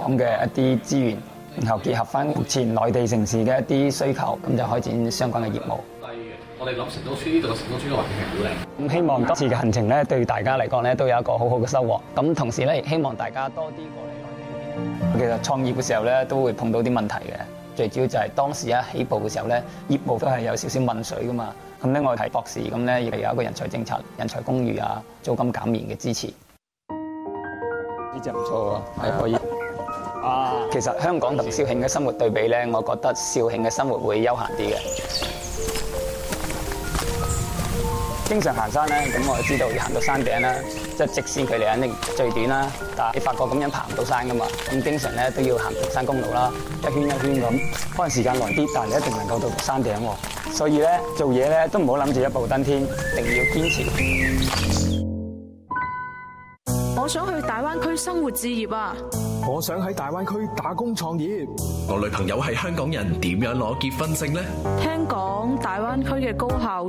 港嘅一啲資源，然後結合翻目前內地城市嘅一啲需求，咁就開展相關嘅業務。 我哋諗成都村呢度嘅成都村嘅環境係好靚。 咁希望今次嘅行程咧，對大家嚟講咧，都有一個好好嘅收穫。咁同時咧，亦希望大家多啲過嚟內地。其實創業嘅時候咧，都會碰到啲問題嘅。最主要就係當時一起步嘅時候咧，業務都係有少少問水噶嘛。咁咧，我係博士，咁咧亦有一個人才政策、人才公寓啊、租金減免嘅支持。呢隻唔錯喎，係可以。其實香港同肇慶嘅生活對比咧，我覺得肇慶嘅生活會悠閒啲嘅。經常行山咧，咁我就知道要行到山頂啦，即係直線距離肯定最短啦。但係你發覺咁樣爬唔到山噶嘛，咁經常咧都要行平山公路啦，一圈一圈咁，可能時間耐啲，但係你一定能夠到山頂喎。所以咧做嘢咧都唔好諗住一步登天，一定要堅持。 我想去大灣區生活置業啊！ 我想喺大灣區打工創業。 我女朋友係香港人，點樣攞結婚證呢？ 聽講大灣區嘅高校